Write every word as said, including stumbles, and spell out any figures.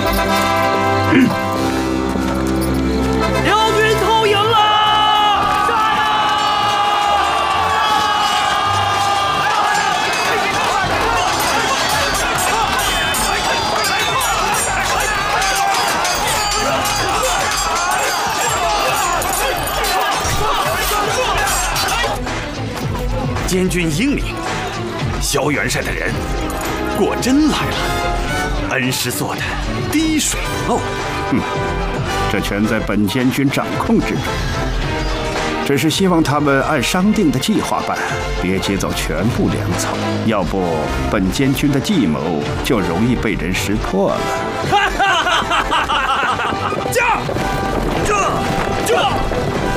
辽军投营了！ 监军英明，萧元帅的人果真来了。恩师做的滴水不漏。 嗯，这全在本监军掌控之中。只是希望他们按商定的计划办，别劫走全部粮草，要不本监军的计谋就容易被人识破了。 驾！这这。